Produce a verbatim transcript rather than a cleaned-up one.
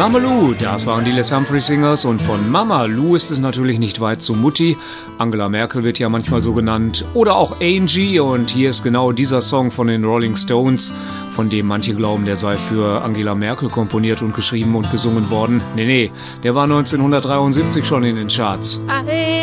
Mama Lou, das waren die Les Humphrey Singers und von Mama Lou ist es natürlich nicht weit zu Mutti. Angela Merkel wird ja manchmal so genannt oder auch Angie und hier ist genau dieser Song von den Rolling Stones, von dem manche glauben, der sei für Angela Merkel komponiert und geschrieben und gesungen worden. Nee, nee, der war neunzehnhundertdreiundsiebzig schon in den Charts.